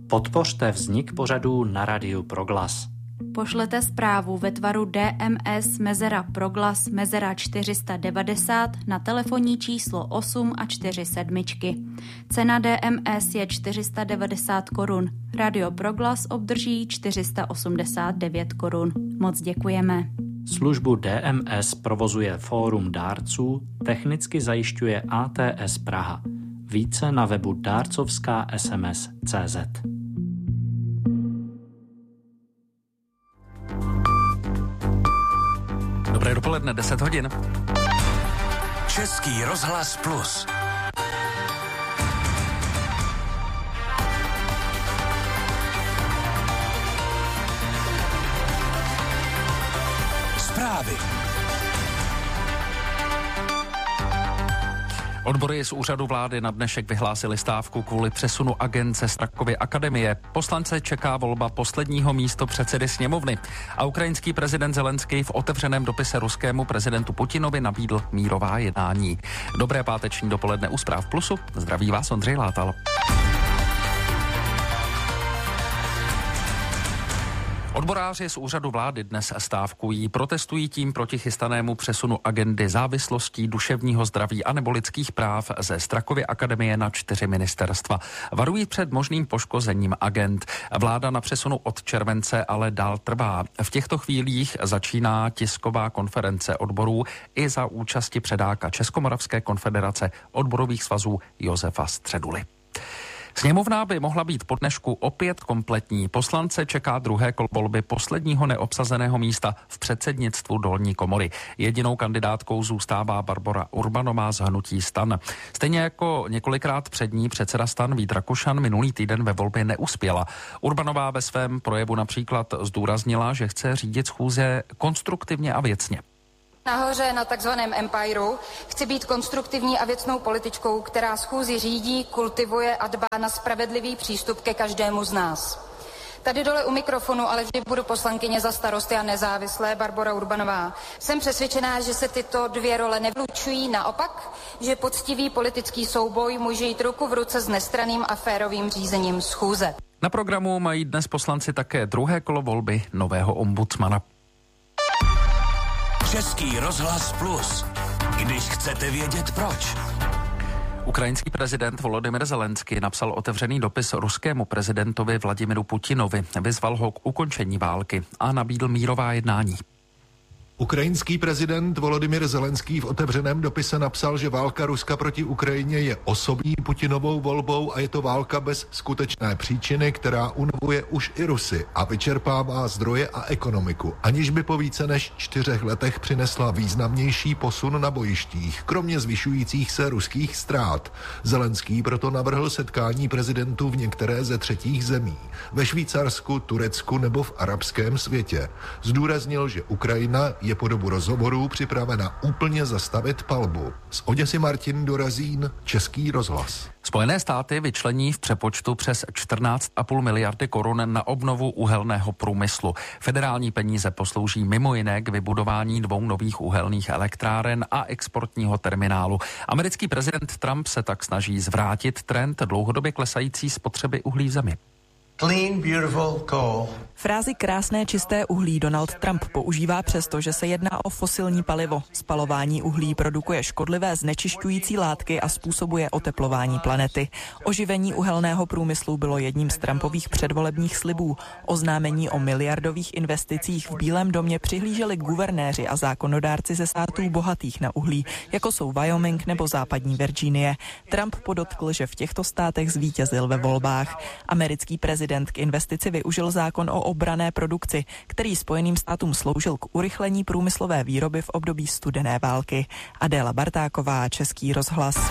Podpořte vznik pořadů na Rádiu Proglas. Pošlete zprávu ve tvaru DMS _proglas 490 na telefonní číslo 8 a 4 sedmičky. Cena DMS je 490 korun. Radio Proglas obdrží 489 korun. Moc děkujeme. Službu DMS provozuje Fórum dárců, technicky zajišťuje ATS Praha. Více na webu dárcovská.sms.cz. Dobré dopoledne, 10 hodin. Český rozhlas Plus. Zprávy. Odbory z úřadu vlády na dnešek vyhlásili stávku kvůli přesunu agend ze Strakovy akademie. Poslance čeká volba posledního místopředsedy sněmovny a ukrajinský prezident Zelenský v otevřeném dopise ruskému prezidentu Putinovi nabídl mírová jednání. Dobré páteční dopoledne u Zpráv Plusu. Zdraví vás Ondřej Látal. Odboráři z úřadu vlády dnes stávkují, protestují tím proti chystanému přesunu agendy závislostí, duševního zdraví a nebo lidských práv ze Strakovy akademie na 4 ministerstva. Varují před možným poškozením agend. Vláda na přesunu od července ale dál trvá. V těchto chvílích začíná tisková konference odborů i za účasti předáka Českomoravské konfederace odborových svazů Josefa Středuly. Sněmovna by mohla být po dnešku opět kompletní. Poslance čeká druhé kolo volby posledního neobsazeného místa v předsednictvu dolní komory. Jedinou kandidátkou zůstává Barbora Urbanová z hnutí STAN. Stejně jako několikrát před ní předseda STAN Vít Rakušan minulý týden ve volbě neuspěla. Urbanová ve svém projevu například zdůraznila, že chce řídit schůze konstruktivně a věcně. Nahoře na takzvaném empireu chci být konstruktivní a věcnou političkou, která schůzi řídí, kultivuje a dbá na spravedlivý přístup ke každému z nás. Tady dole u mikrofonu ale vždy budu poslankyně za Starosty a nezávislé Barbora Urbanová. Jsem přesvědčená, že se tyto dvě role nevylučují, naopak, že poctivý politický souboj může jít ruku v ruce s nestranným a férovým řízením schůze. Na programu mají dnes poslanci také druhé kolo volby nového ombudsmana. Český rozhlas Plus. Když chcete vědět proč. Ukrajinský prezident Volodymyr Zelenský napsal otevřený dopis ruskému prezidentovi Vladimiru Putinovi. Vyzval ho k ukončení války a nabídl mírová jednání. Ukrajinský prezident Volodymyr Zelenský v otevřeném dopise napsal, že válka Ruska proti Ukrajině je osobní Putinovou volbou a je to válka bez skutečné příčiny, která unavuje už i Rusy a vyčerpává zdroje a ekonomiku, aniž by po více než 4 letech přinesla významnější posun na bojištích, kromě zvyšujících se ruských ztrát. Zelenský proto navrhl setkání prezidentů v některé ze třetích zemí, ve Švýcarsku, Turecku nebo v arabském světě. Zdůraznil, že Ukrajina je po dobu rozhovorů připravena úplně zastavit palbu. Z Oděsy Martin Dorazín, Český rozhlas. Spojené státy vyčlení v přepočtu přes 14,5 miliardy korun na obnovu uhelného průmyslu. Federální peníze poslouží mimo jiné k vybudování 2 nových uhelných elektráren a exportního terminálu. Americký prezident Trump se tak snaží zvrátit trend dlouhodobě klesající spotřeby uhlí v zemi. Clean, beautiful coal. Frázi krásné čisté uhlí Donald Trump používá přesto, že se jedná o fosilní palivo. Spalování uhlí produkuje škodlivé znečišťující látky a způsobuje oteplování planety. Oživení uhelného průmyslu bylo jedním z Trumpových předvolebních slibů. Oznámení o miliardových investicích v Bílém domě přihlíželi guvernéři a zákonodárci ze států bohatých na uhlí, jako jsou Wyoming nebo západní Virginie. Trump podotkl, že v těchto státech zvítězil ve volbách. Americký prezident k investici využil zákon o obranné produkci, který Spojeným státům sloužil k urychlení průmyslové výroby v období studené války. Adéla Bartáková, Český rozhlas.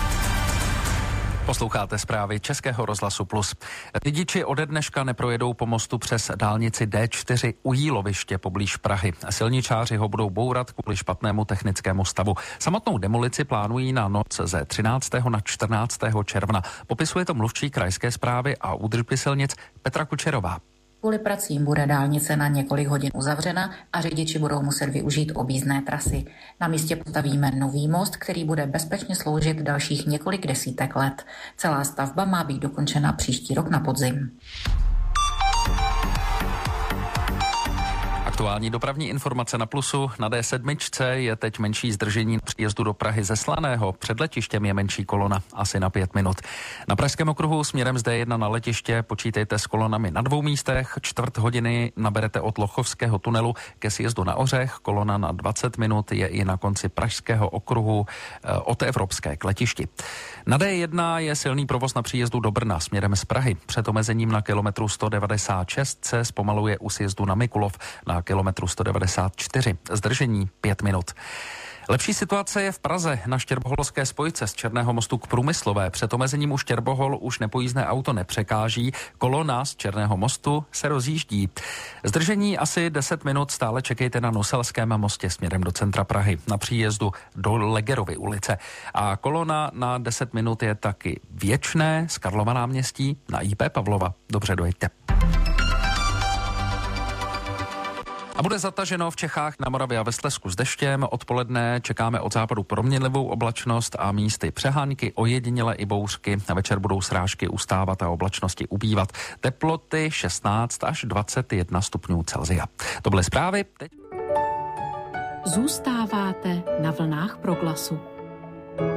Posloucháte zprávy Českého rozhlasu Plus. Řidiči ode dneška neprojedou po mostu přes dálnici D4 u Jíloviště poblíž Prahy. Silničáři ho budou bourat kvůli špatnému technickému stavu. Samotnou demolici plánují na noc ze 13. na 14. června. Popisuje to mluvčí krajské správy a údržby silnic Petra Kučerová. Kvůli pracím bude dálnice na několik hodin uzavřena a řidiči budou muset využít objízdné trasy. Na místě postavíme nový most, který bude bezpečně sloužit dalších několik desítek let. Celá stavba má být dokončena příští rok na podzim. Aktuální dopravní informace na Plusu. Na D7 je teď menší zdržení příjezdu do Prahy ze Slaného. Před letištěm je menší kolona, asi na 5 minut. Na Pražském okruhu směrem z D1 na letiště počítejte s kolonami na 2 místech. 1/4 hodiny naberete od Lochovského tunelu ke sjezdu na Ořech. Kolona na 20 minut je i na konci Pražského okruhu od Evropské k letišti. Na D1 je silný provoz na příjezdu do Brna směrem z Prahy. Před omezením na kilometru 196 se zpomaluje u sjezdu na Mikulov na kilometru 194. Zdržení 5 minut. Lepší situace je v Praze na Štěrboholské spojce z Černého mostu k Průmyslové. Před omezením u Štěrbohol už nepojízdné auto nepřekáží, kolona z Černého mostu se rozjíždí. Zdržení asi 10 minut stále čekejte na Nuselském mostě směrem do centra Prahy na příjezdu do Legerovy ulice. A kolona na 10 minut je taky Věčné z Karlova náměstí na IP Pavlova. Dobře dojďte. A bude zataženo v Čechách, na Moravě a ve Slezsku s deštěm. Odpoledne čekáme od západu proměnlivou oblačnost a místy přehánky, ojediněle i bouřky. Na večer budou srážky ustávat a oblačnosti ubývat. Teploty 16 až 21 stupňů Celsia. To byly zprávy. Zůstáváte na vlnách Proglasu.